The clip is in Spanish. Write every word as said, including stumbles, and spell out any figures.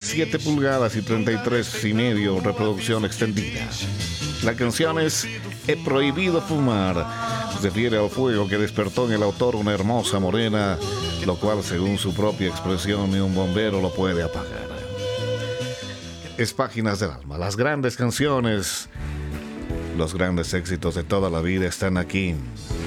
siete pulgadas y treinta y tres y medio reproducción extendida. La canción es He prohibido fumar. Se refiere al fuego que despertó en el autor una hermosa morena, lo cual, según su propia expresión, ni un bombero lo puede apagar. Es Páginas del Alma. Las grandes canciones, los grandes éxitos de toda la vida están aquí.